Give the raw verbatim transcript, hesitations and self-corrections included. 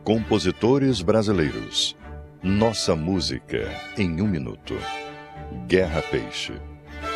Compositores brasileiros. Nossa música em um minuto. Guerra Peixe.